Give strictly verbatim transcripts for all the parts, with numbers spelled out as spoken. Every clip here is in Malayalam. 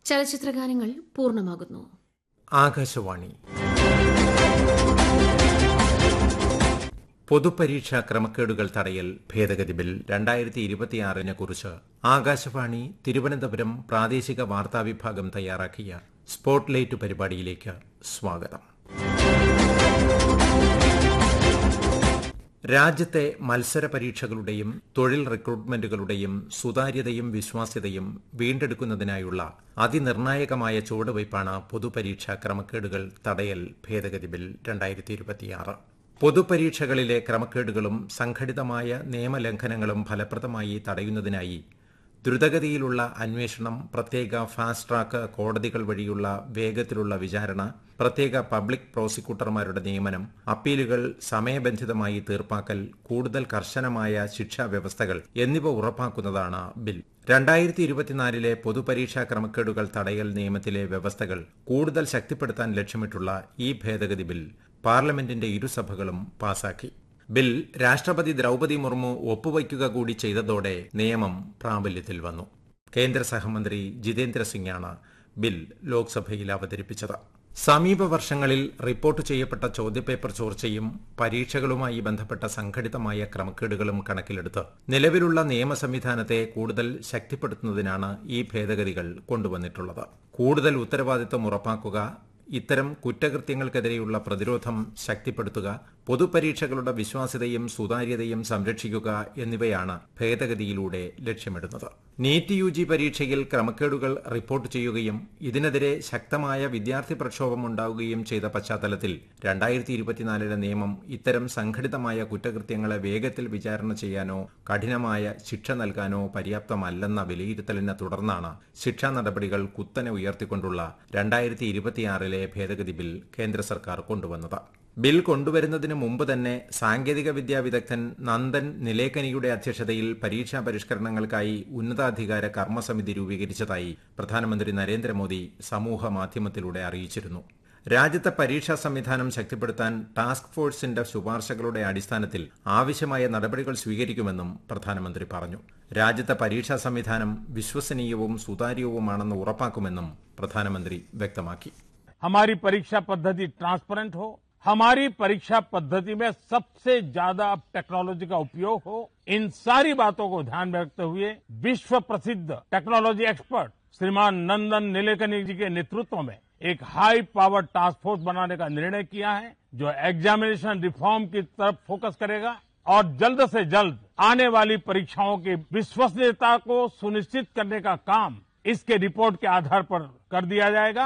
ചലച്ചിത്രഗാനങ്ങൾ പൂർണ്ണമാകുന്നു. ആകാശവാണി പൊതുപരീക്ഷാ ക്രമക്കേടുകൾ തടയൽ ഭേദഗതി ബിൽ രണ്ടായിരത്തി ഇരുപത്തിയാറിനെ കുറിച്ച് ആകാശവാണി തിരുവനന്തപുരം പ്രാദേശിക വാർത്താ വിഭാഗം തയ്യാറാക്കിയ സ്പോട്ട്ലൈറ്റ് പരിപാടിയിലേക്ക് സ്വാഗതം. രാജ്യത്തെ മത്സര പരീക്ഷകളുടെയും തൊഴിൽ റിക്രൂട്ട്മെന്റുകളുടെയും സുതാര്യതയും വിശ്വാസ്യതയും വീണ്ടെടുക്കുന്നതിനായുള്ള അതിനിർണായകമായ ചുവടുവയ്പാണ് പൊതുപരീക്ഷാ ക്രമക്കേടുകൾ തടയൽ ഭേദഗതി ബിൽ രണ്ടായിരത്തി ഇരുപത്തിയാറ്. പൊതുപരീക്ഷകളിലെ ക്രമക്കേടുകളും സംഘടിതമായ നിയമലംഘനങ്ങളും ഫലപ്രദമായി തടയുന്നതിനായി ദ്രുതഗതിയിലുള്ള അന്വേഷണം, പ്രത്യേക ഫാസ്റ്റ് ട്രാക്ക് കോടതികൾ വഴിയുള്ള വേഗത്തിലുള്ള വിചാരണ, പ്രത്യേക പബ്ലിക് പ്രോസിക്യൂട്ടർമാരുടെ നിയമനം, അപ്പീലുകൾ സമയബന്ധിതമായി തീർപ്പാക്കൽ, കൂടുതൽ കർശനമായ ശിക്ഷാ വ്യവസ്ഥകൾ എന്നിവ ഉറപ്പാക്കുന്നതാണ് ബിൽ. രണ്ടായിരത്തി ഇരുപത്തിനാലിലെ പൊതുപരീക്ഷാ ക്രമക്കേടുകൾ തടയൽ നിയമത്തിലെ വ്യവസ്ഥകൾ കൂടുതൽ ശക്തിപ്പെടുത്താൻ ലക്ഷ്യമിട്ടുള്ള ഈ ഭേദഗതി ബിൽ പാർലമെന്റിന്റെ ഇരുസഭകളും പാസാക്കി. ബിൽ രാഷ്ട്രപതി ദ്രൌപദി മുർമു ഒപ്പുവയ്ക്കുക കൂടി ചെയ്തതോടെ നിയമം പ്രാബല്യത്തിൽ വന്നു. കേന്ദ്ര സഹമന്ത്രി ജിതേന്ദ്ര സിംഗാണ് ബിൽ ലോക്സഭയിൽ അവതരിപ്പിച്ചത്. സമീപ വർഷങ്ങളിൽ റിപ്പോർട്ട് ചെയ്യപ്പെട്ട ചോദ്യപേപ്പർ ചോർച്ചയും പരീക്ഷകളുമായി ബന്ധപ്പെട്ട സംഘടിതമായ ക്രമക്കേടുകളും കണക്കിലെടുത്ത് നിലവിലുള്ള നിയമ സംവിധാനത്തെ കൂടുതൽ ശക്തിപ്പെടുത്തുന്നതിനാണ് ഈ ഭേദഗതികൾ കൊണ്ടുവന്നിട്ടുള്ളത്. കൂടുതൽ ഉത്തരവാദിത്തം ഉറപ്പാക്കുക, ഇത്തരം കുറ്റകൃത്യങ്ങൾക്കെതിരെയുള്ള പ്രതിരോധം ശക്തിപ്പെടുത്തുക, പൊതുപരീക്ഷകളുടെ വിശ്വാസ്യതയും സുതാര്യതയും സംരക്ഷിക്കുക എന്നിവയാണ് ഭേദഗതിയിലൂടെ ലക്ഷ്യമിടുന്നത്. നീറ്റ് യു ജി പരീക്ഷയിൽ ക്രമക്കേടുകൾ റിപ്പോർട്ട് ചെയ്യുകയും ഇതിനെതിരെ ശക്തമായ വിദ്യാർത്ഥി പ്രക്ഷോഭം ഉണ്ടാവുകയും ചെയ്ത പശ്ചാത്തലത്തിൽ രണ്ടായിരത്തി ഇരുപത്തിനാലിലെ നിയമം ഇത്തരം സംഘടിതമായ കുറ്റകൃത്യങ്ങളെ വേഗത്തിൽ വിചാരണ ചെയ്യാനോ കഠിനമായ ശിക്ഷ നൽകാനോ പര്യാപ്തമല്ലെന്ന വിലയിരുത്തലിനെ തുടർന്നാണ് ശിക്ഷാ നടപടികൾ കുത്തനെ ഉയർത്തിക്കൊണ്ടുള്ള രണ്ടായിരത്തി ഇരുപത്തിയാറിലെ ഭേദഗതി ബിൽ കേന്ദ്ര സർക്കാർ കൊണ്ടുവന്നത്. ബിൽ കൊണ്ടുവരുന്നതിന് മുമ്പ് തന്നെ സാങ്കേതിക വിദ്യാ വിദഗ്ധൻ നന്ദൻ നിലേക്കനിയുടെ അധ്യക്ഷതയിൽ പരീക്ഷാ പരിഷ്കരണങ്ങൾക്കായി ഉന്നതാധികാര കർമ്മസമിതി രൂപീകരിച്ചതായി പ്രധാനമന്ത്രി നരേന്ദ്രമോദി സമൂഹ മാധ്യമത്തിലൂടെ അറിയിച്ചിരുന്നു. രാജ്യത്തെ പരീക്ഷാ സംവിധാനം ശക്തിപ്പെടുത്താൻ ടാസ്ക് ഫോഴ്സിന്റെ ശുപാർശകളുടെ അടിസ്ഥാനത്തിൽ ആവശ്യമായ നടപടികൾ സ്വീകരിക്കുമെന്നും പ്രധാനമന്ത്രി പറഞ്ഞു. രാജ്യത്തെ പരീക്ഷാ സംവിധാനം വിശ്വസനീയവും സുതാര്യവുമാണെന്ന് ഉറപ്പാക്കുമെന്നും പ്രധാനമന്ത്രി വ്യക്തമാക്കി. हमारी परीक्षा पद्धति ट्रांसपेरेंट हो, हमारी परीक्षा पद्धति में सबसे ज्यादा टेक्नोलॉजी का उपयोग हो, इन सारी बातों को ध्यान में रखते हुए विश्व प्रसिद्ध टेक्नोलॉजी एक्सपर्ट श्रीमान नंदन निलेकनी जी के नेतृत्व में एक हाई पावर टास्क फोर्स बनाने का निर्णय किया है, जो एग्जामिनेशन रिफॉर्म की तरफ फोकस करेगा और जल्द से जल्द आने वाली परीक्षाओं की विश्वसनीयता को सुनिश्चित करने का काम इसके रिपोर्ट के आधार पर कर दिया जाएगा.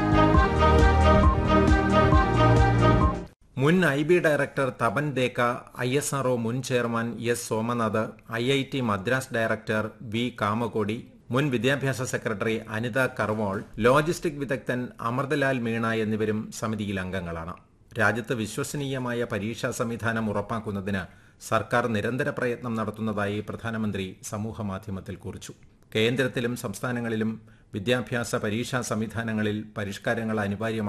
മുൻ I B director Tapan ദേക്ക, I S R O മുൻ chairman S Somnath, I I T Madras director V Kamakoti, മുൻ വിദ്യാഭ്യാസ സെക്രട്ടറി അനിത കർവാൾ, ലോജിസ്റ്റിക് വിദഗ്ധൻ അമൃതലാൽ മീണ എന്നിവരും സമിതിയിൽ അംഗങ്ങളാണ്. രാജ്യത്ത് വിശ്വസനീയമായ പരീക്ഷാ സംവിധാനം ഉറപ്പാക്കുന്നതിന് സർക്കാർ നിരന്തര പ്രയത്നം നടത്തുന്നതായി പ്രധാനമന്ത്രി സമൂഹമാധ്യമത്തിൽ കുറിച്ചു. കേന്ദ്രത്തിലും സംസ്ഥാനങ്ങളിലും വിദ്യാഭ്യാസ പരീക്ഷാ സംവിധാനങ്ങളിൽ പരിഷ്കാരങ്ങൾ അനിവാര്യമാണ്.